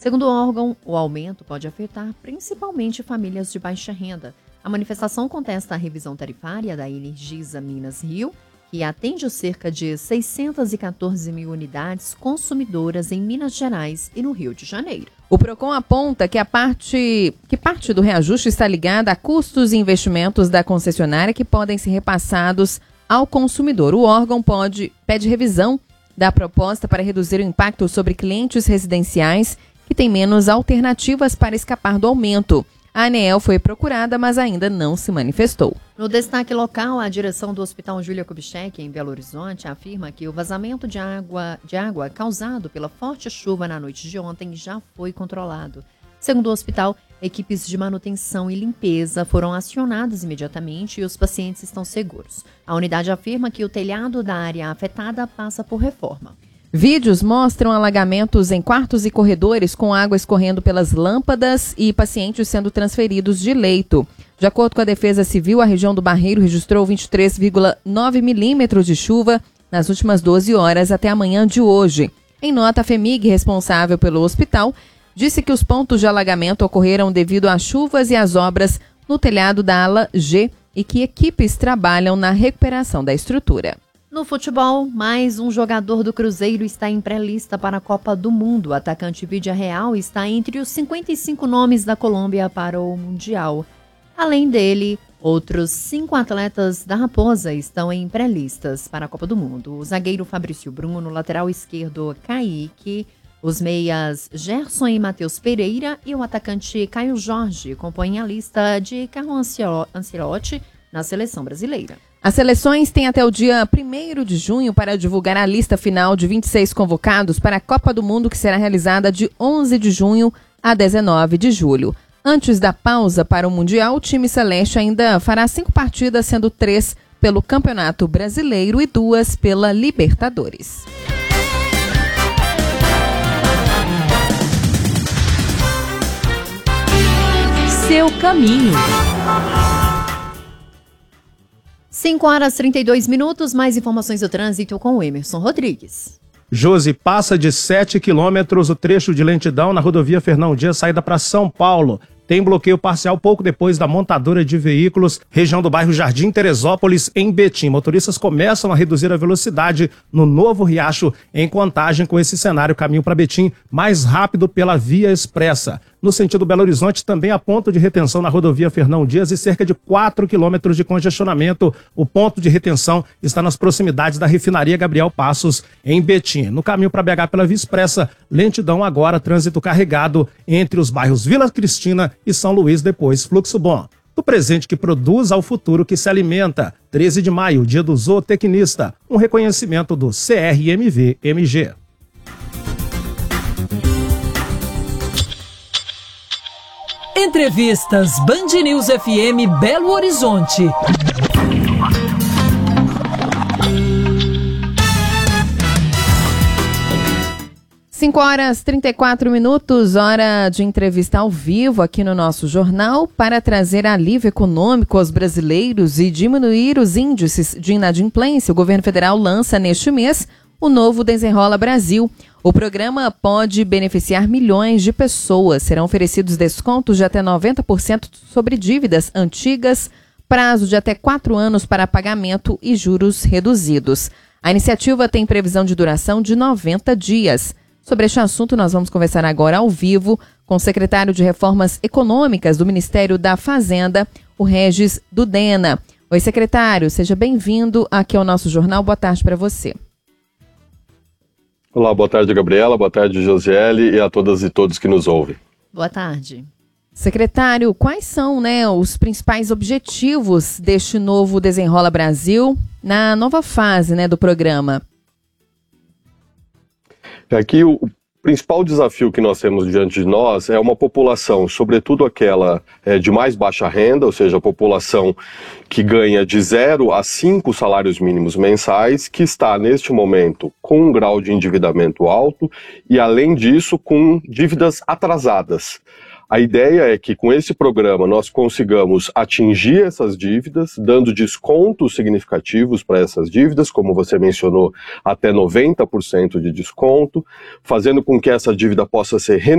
Segundo o órgão, o aumento pode afetar principalmente famílias de baixa renda. A manifestação contesta a revisão tarifária da Energisa Minas Rio, que atende cerca de 614 mil unidades consumidoras em Minas Gerais e no Rio de Janeiro. O PROCON aponta que parte do reajuste está ligada a custos e investimentos da concessionária que podem ser repassados ao consumidor. O órgão pede revisão da proposta para reduzir o impacto sobre clientes residenciais que têm menos alternativas para escapar do aumento. A ANEEL foi procurada, mas ainda não se manifestou. No destaque local, a direção do Hospital Júlia Kubitschek, em Belo Horizonte, afirma que o vazamento de água causado pela forte chuva na noite de ontem já foi controlado. Segundo o hospital, equipes de manutenção e limpeza foram acionadas imediatamente e os pacientes estão seguros. A unidade afirma que o telhado da área afetada passa por reforma. Vídeos mostram alagamentos em quartos e corredores com água escorrendo pelas lâmpadas e pacientes sendo transferidos de leito. De acordo com a Defesa Civil, a região do Barreiro registrou 23,9 milímetros de chuva nas últimas 12 horas até a manhã de hoje. Em nota, a FEMIG, responsável pelo hospital, disse que os pontos de alagamento ocorreram devido às chuvas e às obras no telhado da ala G e que equipes trabalham na recuperação da estrutura. No futebol, mais um jogador do Cruzeiro está em pré-lista para a Copa do Mundo. O atacante Vidia Real está entre os 55 nomes da Colômbia para o Mundial. Além dele, outros 5 atletas da Raposa estão em pré-listas para a Copa do Mundo. O zagueiro Fabrício Bruno, lateral esquerdo Kaique, os meias Gerson e Matheus Pereira e o atacante Caio Jorge compõem a lista de Carlo Ancelotti na seleção brasileira. As seleções têm até o dia 1º de junho para divulgar a lista final de 26 convocados para a Copa do Mundo, que será realizada de 11 de junho a 19 de julho. Antes da pausa para o Mundial, o time celeste ainda fará 5 partidas, sendo 3 pelo Campeonato Brasileiro e 2 pela Libertadores. Seu caminho. 5 horas e 32 minutos, mais informações do trânsito com o Emerson Rodrigues. Josi, passa de 7 quilômetros o trecho de lentidão na rodovia Fernão Dias, saída para São Paulo. Tem bloqueio parcial pouco depois da montadora de veículos, região do bairro Jardim Teresópolis, em Betim. Motoristas começam a reduzir a velocidade no Novo Riacho, em Contagem. Com esse cenário, caminho para Betim mais rápido pela via expressa. No sentido Belo Horizonte, também há ponto de retenção na rodovia Fernão Dias e cerca de 4 quilômetros de congestionamento. O ponto de retenção está nas proximidades da refinaria Gabriel Passos, em Betim. No caminho para BH pela via expressa, lentidão agora, trânsito carregado entre os bairros Vila Cristina e São Luís, depois fluxo bom. Do presente que produz ao futuro que se alimenta. 13 de maio, dia do zootecnista. Um reconhecimento do CRMV-MG. Entrevistas Band News FM Belo Horizonte. 5 horas e 34 minutos, hora de entrevista ao vivo aqui no nosso jornal para trazer alívio econômico aos brasileiros e diminuir os índices de inadimplência. O governo federal lança neste mês o novo Desenrola Brasil. O programa pode beneficiar milhões de pessoas. Serão oferecidos descontos de até 90% sobre dívidas antigas, prazo de até 4 anos para pagamento e juros reduzidos. A iniciativa tem previsão de duração de 90 dias. Sobre este assunto, nós vamos conversar agora ao vivo com o secretário de Reformas Econômicas do Ministério da Fazenda, o Regis Dudena. Oi, secretário, seja bem-vindo aqui ao nosso jornal. Boa tarde para você. Olá, boa tarde, Gabriela, boa tarde, Josiele, e a todas e todos que nos ouvem. Boa tarde. Secretário, quais são, os principais objetivos deste novo Desenrola Brasil na nova fase, do programa? Aqui o principal desafio que nós temos diante de nós é uma população, sobretudo aquela de mais baixa renda, ou seja, a população que ganha de 0 a 5 salários mínimos mensais, que está neste momento com um grau de endividamento alto e, além disso, com dívidas atrasadas. A ideia é que com esse programa nós consigamos atingir essas dívidas, dando descontos significativos para essas dívidas, como você mencionou, até 90% de desconto, fazendo com que essa dívida possa ser